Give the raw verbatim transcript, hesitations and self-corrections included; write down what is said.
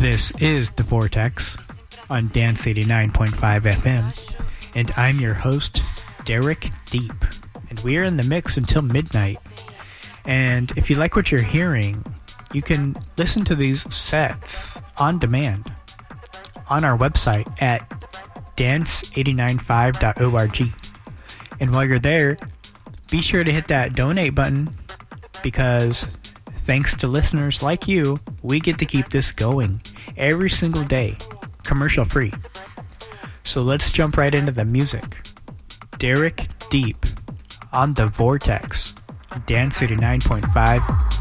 This is The Vortex on Dance eighty-nine point five F M, and I'm your host, Derek Deep, and we're in the mix until midnight. And if you like what you're hearing, you can listen to these sets on demand on our website at dance eight nine five dot org. And while you're there, be sure to hit that donate button, because thanks to listeners like you, we get to keep this going every single day, commercial free. So let's jump right into the music. Derek Deep on The Vortex, Dance eighty-nine point five